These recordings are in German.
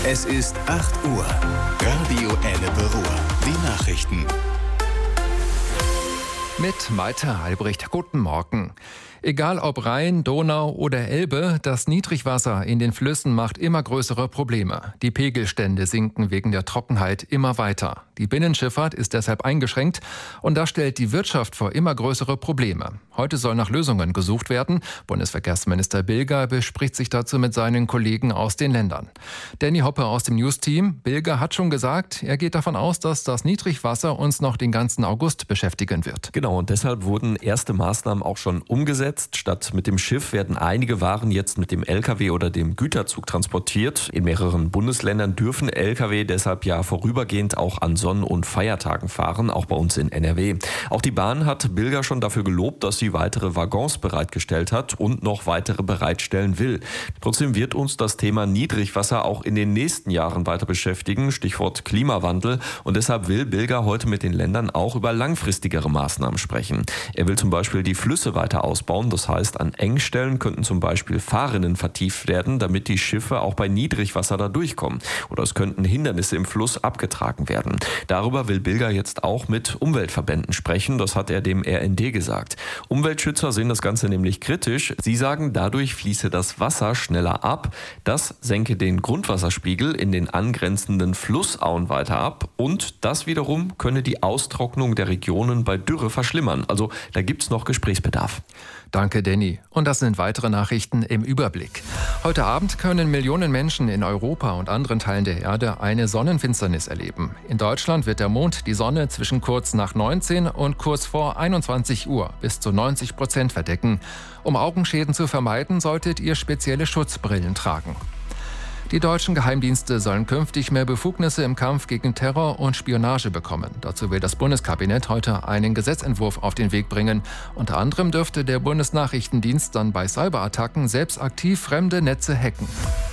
Es ist 8 Uhr. Radio Ennepe Ruhr. Die Nachrichten. Mit Malte Albrecht. Guten Morgen. Egal ob Rhein, Donau oder Elbe, das Niedrigwasser in den Flüssen macht immer größere Probleme. Die Pegelstände sinken wegen der Trockenheit immer weiter. Die Binnenschifffahrt ist deshalb eingeschränkt und das stellt die Wirtschaft vor immer größere Probleme. Heute soll nach Lösungen gesucht werden. Bundesverkehrsminister Bilger bespricht sich dazu mit seinen Kollegen aus den Ländern. Danny Hoppe aus dem News-Team. Bilger hat schon gesagt, er geht davon aus, dass das Niedrigwasser uns noch den ganzen August beschäftigen wird. Genau, und deshalb wurden erste Maßnahmen auch schon umgesetzt. Statt mit dem Schiff werden einige Waren jetzt mit dem LKW oder dem Güterzug transportiert. In mehreren Bundesländern dürfen LKW deshalb ja vorübergehend auch an Sonn- und Feiertagen fahren, auch bei uns in NRW. Auch die Bahn hat Bilger schon dafür gelobt, dass sie weitere Waggons bereitgestellt hat und noch weitere bereitstellen will. Trotzdem wird uns das Thema Niedrigwasser auch in den nächsten Jahren weiter beschäftigen, Stichwort Klimawandel. Und deshalb will Bilger heute mit den Ländern auch über langfristigere Maßnahmen sprechen. Er will zum Beispiel die Flüsse weiter ausbauen. Das heißt, an Engstellen könnten zum Beispiel Fahrrinnen vertieft werden, damit die Schiffe auch bei Niedrigwasser da durchkommen. Oder es könnten Hindernisse im Fluss abgetragen werden. Darüber will Bilger jetzt auch mit Umweltverbänden sprechen. Das hat er dem RND gesagt. Umweltschützer sehen das Ganze nämlich kritisch. Sie sagen, dadurch fließe das Wasser schneller ab. Das senke den Grundwasserspiegel in den angrenzenden Flussauen weiter ab. Und das wiederum könne die Austrocknung der Regionen bei Dürre verschlimmern. Also da gibt's noch Gesprächsbedarf. Danke, Danny. Und das sind weitere Nachrichten im Überblick. Heute Abend können Millionen Menschen in Europa und anderen Teilen der Erde eine Sonnenfinsternis erleben. In Deutschland wird der Mond die Sonne zwischen kurz nach 19 und kurz vor 21 Uhr bis zu 90% verdecken. Um Augenschäden zu vermeiden, solltet ihr spezielle Schutzbrillen tragen. Die deutschen Geheimdienste sollen künftig mehr Befugnisse im Kampf gegen Terror und Spionage bekommen. Dazu will das Bundeskabinett heute einen Gesetzentwurf auf den Weg bringen. Unter anderem dürfte der Bundesnachrichtendienst dann bei Cyberattacken selbst aktiv fremde Netze hacken.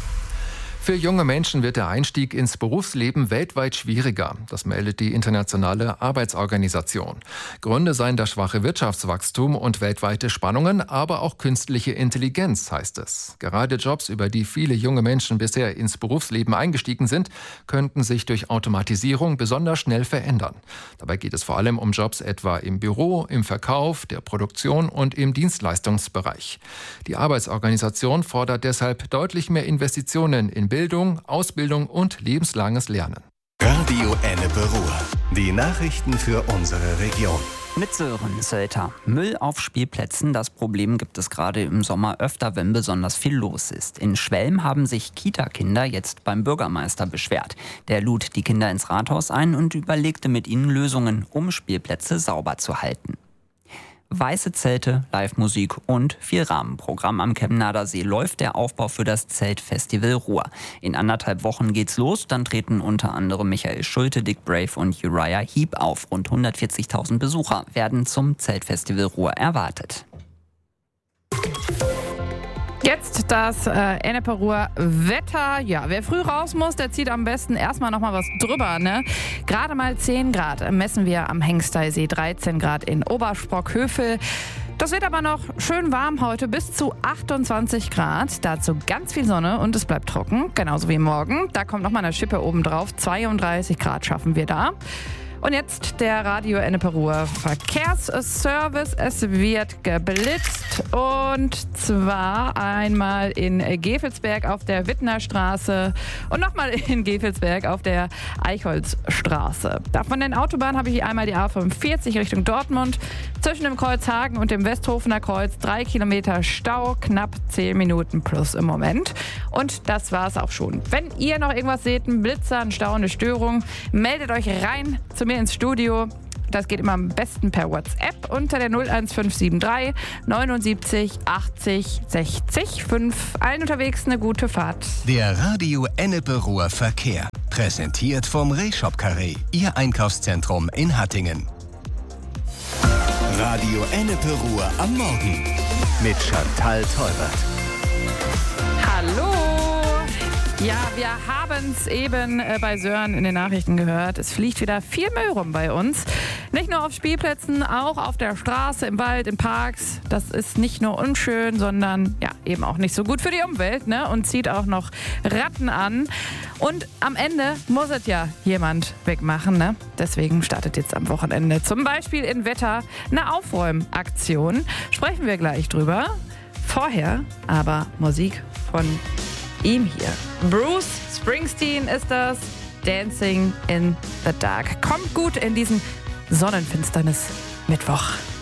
Für junge Menschen wird der Einstieg ins Berufsleben weltweit schwieriger. Das meldet die Internationale Arbeitsorganisation. Gründe seien das schwache Wirtschaftswachstum und weltweite Spannungen, aber auch künstliche Intelligenz, heißt es. Gerade Jobs, über die viele junge Menschen bisher ins Berufsleben eingestiegen sind, könnten sich durch Automatisierung besonders schnell verändern. Dabei geht es vor allem um Jobs etwa im Büro, im Verkauf, der Produktion und im Dienstleistungsbereich. Die Arbeitsorganisation fordert deshalb deutlich mehr Investitionen in Bildung, Ausbildung und lebenslanges Lernen. Radio Ennepe Ruhr. Die Nachrichten für unsere Region. Mit Sören Sölter. Müll auf Spielplätzen. Das Problem gibt es gerade im Sommer öfter, wenn besonders viel los ist. In Schwelm haben sich Kita-Kinder jetzt beim Bürgermeister beschwert. Der lud die Kinder ins Rathaus ein und überlegte mit ihnen Lösungen, um Spielplätze sauber zu halten. Weiße Zelte, Live-Musik und viel Rahmenprogramm. Am Kemnader See läuft der Aufbau für das Zeltfestival Ruhr. In 1,5 Wochen geht's los. Dann treten unter anderem Michael Schulte, Dick Brave und Uriah Heep auf. Rund 140.000 Besucher werden zum Zeltfestival Ruhr erwartet. Jetzt das Ennepe Ruhr Wetter. Ja, wer früh raus muss, der zieht am besten erstmal noch mal was drüber, ne? Gerade mal 10 Grad messen wir am Hengsteysee, 13 Grad in Obersprockhövel. Das wird aber noch schön warm heute, bis zu 28 Grad. Dazu ganz viel Sonne und es bleibt trocken, genauso wie morgen. Da kommt noch mal eine Schippe oben drauf, 32 Grad schaffen wir da. Und jetzt der Radio Ennepe Ruhr Verkehrsservice. Es wird geblitzt und zwar einmal in Gevelsberg auf der Wittnerstraße und nochmal in Gevelsberg auf der Eichholzstraße. Da von den Autobahnen habe ich hier einmal die A45 Richtung Dortmund. Zwischen dem Kreuz Hagen und dem Westhofener Kreuz 3 Kilometer Stau, knapp 10 Minuten plus im Moment. Und das war's auch schon. Wenn ihr noch irgendwas seht, ein Blitzer, ein Stau, eine Störung, meldet euch rein zu mir ins Studio. Das geht immer am besten per WhatsApp unter der 01573 79 80 60 5. Allen unterwegs eine gute Fahrt. Der Radio Ennepe Ruhr Verkehr. Präsentiert vom Rehshop Carré, Ihr Einkaufszentrum in Hattingen. Radio Ennepe Ruhr am Morgen mit Chantal Tolbert. Hallo! Ja, wir haben es eben bei Sören in den Nachrichten gehört. Es fliegt wieder viel Müll rum bei uns. Nicht nur auf Spielplätzen, auch auf der Straße, im Wald, in Parks. Das ist nicht nur unschön, sondern ja, eben auch nicht so gut für die Umwelt, ne? Und zieht auch noch Ratten an. Und am Ende muss es ja jemand wegmachen, ne? Deswegen startet jetzt am Wochenende zum Beispiel in Wetter eine Aufräumaktion. Sprechen wir gleich drüber. Vorher aber Musik von ihm hier. Bruce Springsteen ist das. Dancing in the Dark. Kommt gut in diesen Sonnenfinsternis Mittwoch.